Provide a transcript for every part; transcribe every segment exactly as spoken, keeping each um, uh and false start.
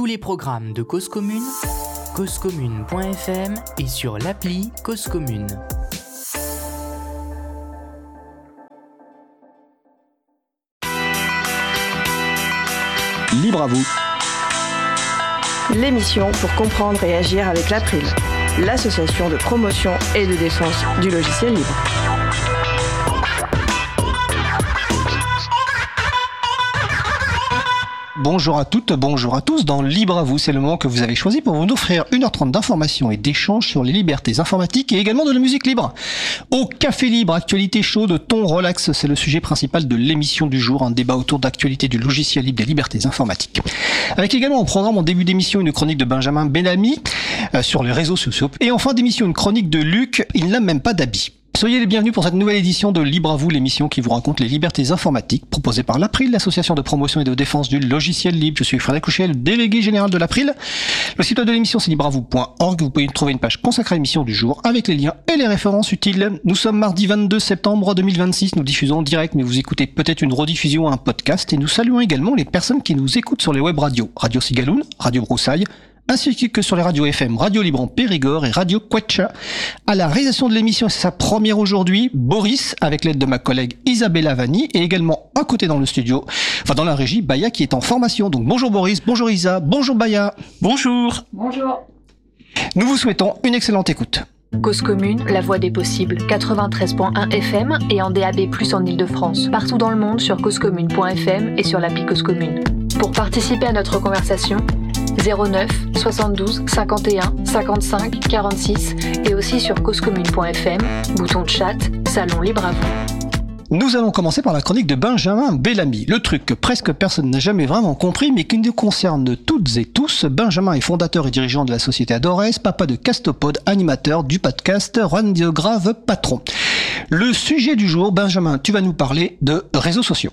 les programmes de Cause Commune, cause commune point f m et sur l'appli Cause Commune. Libre à vous. L'émission pour comprendre et agir avec l'April, l'association de promotion et de défense du logiciel libre. Bonjour à toutes, bonjour à tous. Dans Libre à vous, c'est le moment que vous avez choisi pour vous offrir une heure trente d'informations et d'échanges sur les libertés informatiques et également de la musique libre. Au Café Libre, actualité chaude, ton relax, c'est le sujet principal de l'émission du jour, un débat autour d'actualité du logiciel libre des libertés informatiques. Avec également en programme en début d'émission une chronique de Benjamin Bellamy euh, sur les réseaux sociaux. Et en fin d'émission, une chronique de Luc, il n'a même pas d'habit. Soyez les bienvenus pour cette nouvelle édition de Libre à vous, l'émission qui vous raconte les libertés informatiques, proposée par l'April, l'association de promotion et de défense du logiciel libre. Je suis Frédéric Couchet, le délégué général de l'April. Le site web de l'émission, c'est libre à vous point org. Vous pouvez trouver une page consacrée à l'émission du jour avec les liens et les références utiles. Nous sommes mardi vingt-deux septembre deux mille vingt-six. Nous diffusons en direct, mais vous écoutez peut-être une rediffusion à un podcast. Et nous saluons également les personnes qui nous écoutent sur les web radios. Radio Cigaloun, Radio Broussailles, ainsi que sur les radios F M, Radio Libre en Périgord et Radio Quetcha. À la réalisation de l'émission, c'est sa première aujourd'hui, Boris, avec l'aide de ma collègue Isabella Vanni, et également à côté dans le studio, enfin dans la régie, Baya qui est en formation. Donc bonjour Boris, bonjour Isa, bonjour Baya. Bonjour. Bonjour. Nous vous souhaitons une excellente écoute. Cause Commune, la voix des possibles, quatre-vingt-treize virgule un F M et en D A B plus, en Ile-de-France. Partout dans le monde sur cause commune point f m et sur l'appli Cause Commune. Pour participer à notre conversation, zéro neuf soixante-douze cinquante et un cinquante-cinq quarante-six et aussi sur cause commune point f m, bouton de chat, salon libre à vous. Nous allons commencer par la chronique de Benjamin Bellamy. Le truc que presque personne n'a jamais vraiment compris, mais qui nous concerne toutes et tous. Benjamin est fondateur et dirigeant de la société Adores, papa de Castopod, animateur du podcast Radiographe Patron. Le sujet du jour, Benjamin, tu vas nous parler de réseaux sociaux.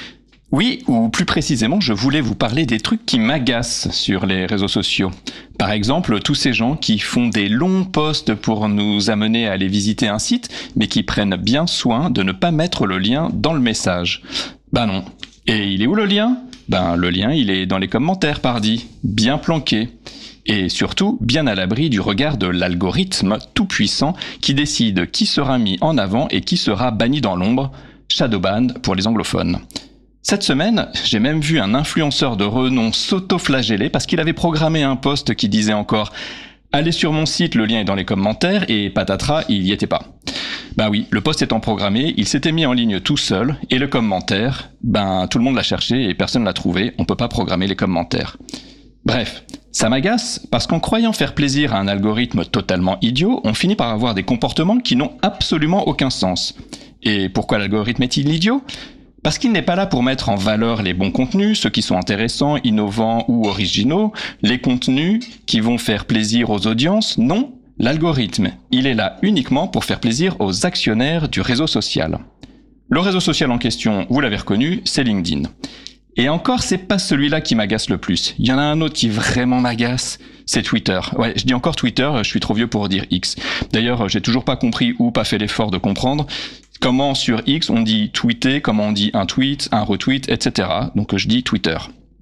Oui, ou plus précisément, je voulais vous parler des trucs qui m'agacent sur les réseaux sociaux. Par exemple, tous ces gens qui font des longs posts pour nous amener à aller visiter un site, mais qui prennent bien soin de ne pas mettre le lien dans le message. Ben non. Et il est où le lien ? Ben le lien, il est dans les commentaires, pardi, bien planqué. Et surtout, bien à l'abri du regard de l'algorithme tout-puissant qui décide qui sera mis en avant et qui sera banni dans l'ombre, shadowbanned pour les anglophones. Cette semaine, j'ai même vu un influenceur de renom s'auto-flageller parce qu'il avait programmé un post qui disait encore « Allez sur mon site, le lien est dans les commentaires » et patatras, il y était pas. Ben oui, le post étant programmé, il s'était mis en ligne tout seul et le commentaire, ben tout le monde l'a cherché et personne l'a trouvé, on peut pas programmer les commentaires. Bref, ça m'agace parce qu'en croyant faire plaisir à un algorithme totalement idiot, on finit par avoir des comportements qui n'ont absolument aucun sens. Et pourquoi l'algorithme est-il idiot ? Parce qu'il n'est pas là pour mettre en valeur les bons contenus, ceux qui sont intéressants, innovants ou originaux, les contenus qui vont faire plaisir aux audiences. Non, l'algorithme, il est là uniquement pour faire plaisir aux actionnaires du réseau social. Le réseau social en question, vous l'avez reconnu, c'est LinkedIn. Et encore, c'est pas celui-là qui m'agace le plus. Il y en a un autre qui vraiment m'agace, c'est Twitter. Ouais, je dis encore Twitter, je suis trop vieux pour dire X. D'ailleurs, j'ai toujours pas compris ou pas fait l'effort de comprendre comment sur X on dit tweeter, comment on dit un tweet, un retweet, et cetera. Donc je dis Twitter.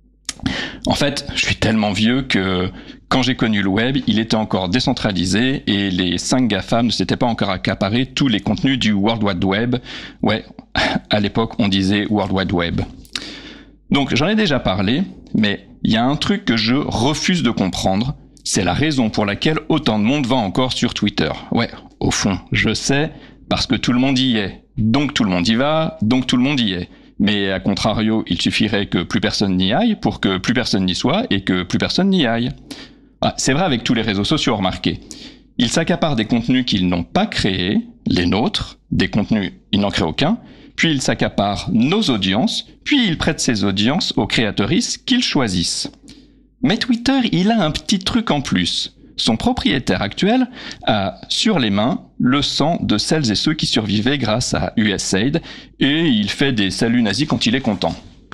En fait, je suis tellement vieux que quand j'ai connu le web, il était encore décentralisé et les cinq GAFAM ne s'étaient pas encore accaparés tous les contenus du World Wide Web. Ouais, à l'époque on disait World Wide Web. Donc j'en ai déjà parlé, mais il y a un truc que je refuse de comprendre, c'est la raison pour laquelle autant de monde va encore sur Twitter. Ouais, au fond, je sais, parce que tout le monde y est. Donc tout le monde y va, donc tout le monde y est. Mais à contrario, il suffirait que plus personne n'y aille pour que plus personne n'y soit et que plus personne n'y aille. Ah, c'est vrai avec tous les réseaux sociaux, remarquez. Ils s'accaparent des contenus qu'ils n'ont pas créés, les nôtres, des contenus, ils n'en créent aucun, puis ils s'accaparent nos audiences, puis ils prêtent ces audiences aux créatrices qu'ils choisissent. Mais Twitter, il a un petit truc en plus. Son propriétaire actuel a sur les mains le sang de celles et ceux qui survivaient grâce à U S A I D et il fait des saluts nazis quand il est content.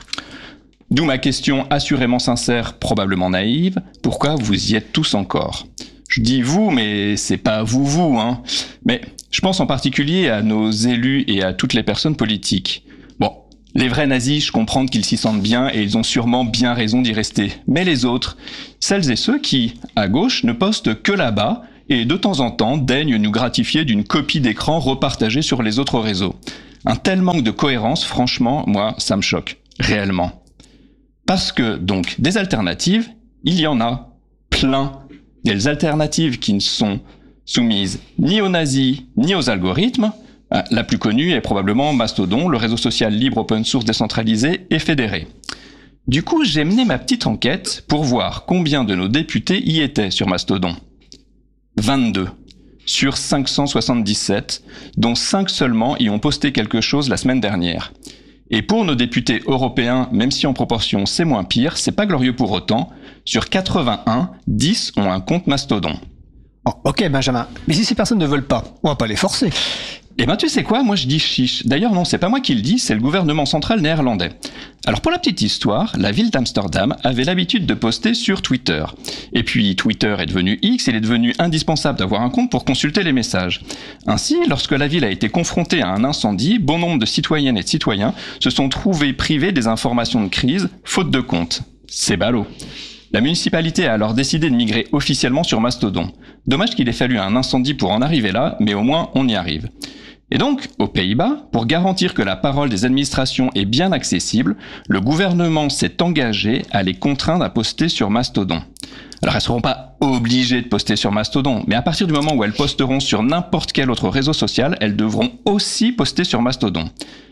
D'où ma question assurément sincère, probablement naïve, pourquoi vous y êtes tous encore ? Je dis vous, mais c'est pas vous vous, hein. Mais je pense en particulier à nos élus et à toutes les personnes politiques. Bon, Les vrais nazis, je comprends qu'ils s'y sentent bien et ils ont sûrement bien raison d'y rester. Mais les autres, celles et ceux qui, à gauche, ne postent que là-bas et de temps en temps daignent nous gratifier d'une copie d'écran repartagée sur les autres réseaux. Un tel manque de cohérence, franchement, moi, ça me choque. Réellement. Parce que, donc, des alternatives, il y en a plein. Des alternatives qui ne sont soumises ni aux nazis, ni aux algorithmes. La plus connue est probablement Mastodon, le réseau social libre, open source, décentralisé et fédéré. Du coup, j'ai mené ma petite enquête pour voir combien de nos députés y étaient sur Mastodon. vingt-deux. Sur cinq cent soixante-dix-sept, dont cinq seulement y ont posté quelque chose la semaine dernière. Et pour nos députés européens, même si en proportion c'est moins pire, c'est pas glorieux pour autant, sur quatre-vingt-un, dix ont un compte Mastodon. Oh, ok Benjamin, mais si ces personnes ne veulent pas, on va pas les forcer. Eh ben tu sais quoi, moi je dis chiche. D'ailleurs non, c'est pas moi qui le dis, c'est le gouvernement central néerlandais. Alors pour la petite histoire, la ville d'Amsterdam avait l'habitude de poster sur Twitter. Et puis Twitter est devenu X, il est devenu indispensable d'avoir un compte pour consulter les messages. Ainsi, lorsque la ville a été confrontée à un incendie, bon nombre de citoyennes et de citoyens se sont trouvés privés des informations de crise, faute de compte. C'est ballot. La municipalité a alors décidé de migrer officiellement sur Mastodon. Dommage qu'il ait fallu un incendie pour en arriver là, mais au moins on y arrive. Et donc, aux Pays-Bas, pour garantir que la parole des administrations est bien accessible, le gouvernement s'est engagé à les contraindre à poster sur Mastodon. Alors elles ne seront pas obligées de poster sur Mastodon, mais à partir du moment où elles posteront sur n'importe quel autre réseau social, elles devront aussi poster sur Mastodon.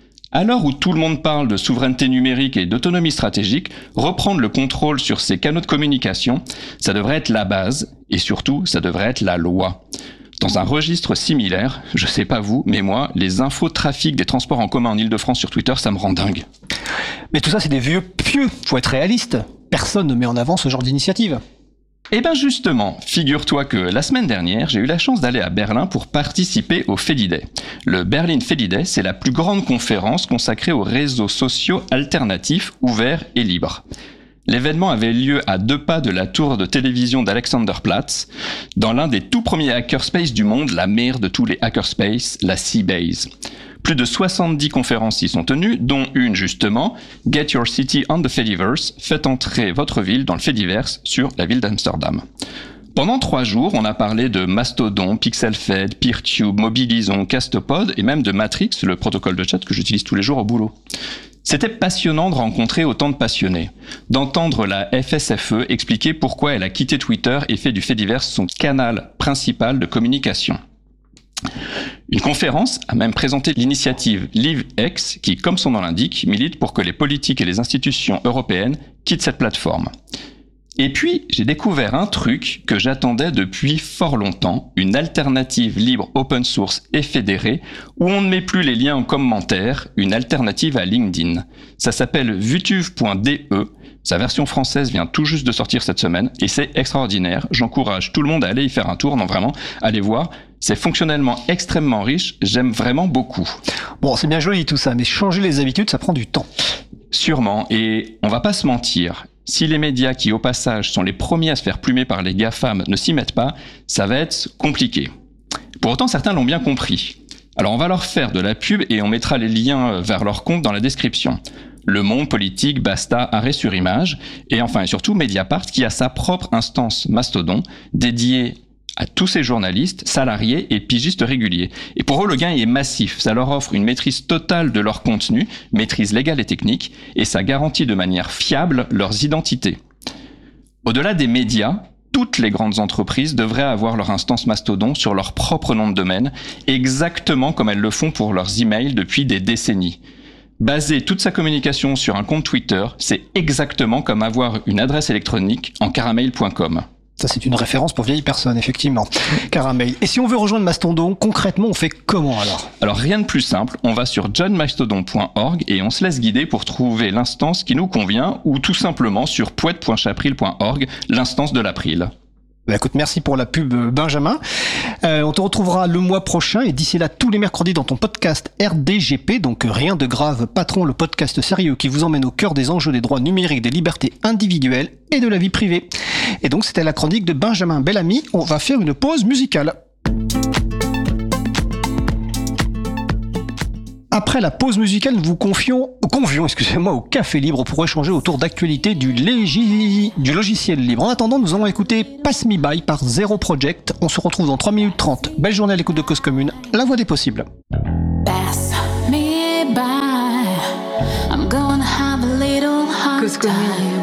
À l'heure où tout le monde parle de souveraineté numérique et d'autonomie stratégique, reprendre le contrôle sur ces canaux de communication, ça devrait être la base, et surtout, ça devrait être la loi. Dans un registre similaire, je sais pas vous, mais moi, les infos de trafic des transports en commun en Ile-de-France sur Twitter, ça me rend dingue. Mais tout ça, c'est des vieux pieux, faut être réaliste. Personne ne met en avant ce genre d'initiative. Eh ben justement, figure-toi que la semaine dernière, j'ai eu la chance d'aller à Berlin pour participer au Fediday. Le Berlin Fediday, c'est la plus grande conférence consacrée aux réseaux sociaux alternatifs, ouverts et libres. L'événement avait lieu à deux pas de la tour de télévision d'Alexanderplatz, dans l'un des tout premiers hackerspaces du monde, la mère de tous les hackerspaces, la Seabase. Plus de soixante-dix conférences y sont tenues, dont une justement, Get Your City on the Fediverse, faites entrer votre ville dans le Fediverse sur la ville d'Amsterdam. Pendant trois jours, on a parlé de Mastodon, PixelFed, PeerTube, Mobilison, Castopod et même de Matrix, le protocole de chat que j'utilise tous les jours au boulot. C'était passionnant de rencontrer autant de passionnés, d'entendre la F S F E expliquer pourquoi elle a quitté Twitter et fait du Fediverse son canal principal de communication. Une conférence a même présenté l'initiative LiveX qui, comme son nom l'indique, milite pour que les politiques et les institutions européennes quittent cette plateforme. Et puis, j'ai découvert un truc que j'attendais depuis fort longtemps, une alternative libre, open source et fédérée, où on ne met plus les liens en commentaire, une alternative à LinkedIn. Ça s'appelle vutuve point d e, sa version française vient tout juste de sortir cette semaine, et c'est extraordinaire, j'encourage tout le monde à aller y faire un tour, non vraiment, allez voir, c'est fonctionnellement extrêmement riche, j'aime vraiment beaucoup. Bon, c'est bien joli tout ça, mais changer les habitudes, ça prend du temps. Sûrement, et on va pas se mentir, si les médias qui, au passage, sont les premiers à se faire plumer par les GAFAM ne s'y mettent pas, ça va être compliqué. Pour autant, certains l'ont bien compris. Alors on va leur faire de la pub et on mettra les liens vers leur compte dans la description. Le Monde, Politique, Basta, Arrêt sur Image, et enfin et surtout Mediapart qui a sa propre instance Mastodon dédiée à tous ces journalistes, salariés et pigistes réguliers. Et pour eux, le gain est massif. Ça leur offre une maîtrise totale de leur contenu, maîtrise légale et technique, et ça garantit de manière fiable leurs identités. Au-delà des médias, toutes les grandes entreprises devraient avoir leur instance Mastodon sur leur propre nom de domaine, exactement comme elles le font pour leurs emails depuis des décennies. Baser toute sa communication sur un compte Twitter, c'est exactement comme avoir une adresse électronique en caramel point com. Ça, c'est une référence pour vieilles personnes, effectivement. Caramel. Et si on veut rejoindre Mastodon, concrètement, on fait comment alors ? Alors, rien de plus simple. On va sur john mastodon point org et on se laisse guider pour trouver l'instance qui nous convient ou tout simplement sur poète point chapril point org, l'instance de l'April. Bah écoute, merci pour la pub, Benjamin. Euh, on te retrouvera le mois prochain et d'ici là, tous les mercredis dans ton podcast R D G P, donc Rien de grave, patron, le podcast sérieux qui vous emmène au cœur des enjeux des droits numériques, des libertés individuelles et de la vie privée. Et donc, c'était la chronique de Benjamin Bellamy. On va faire une pause musicale. Après la pause musicale, nous vous confions, convions excusez-moi, au Café Libre pour échanger autour d'actualités du, légi, du logiciel libre. En attendant, nous allons écouter Pass Me By par Zero Project. On se retrouve dans trois minutes trente. Belle journée à l'écoute de Cause Commune, la voix des possibles. Pass me by. I'm gonna have a little hard Cause Commune. time.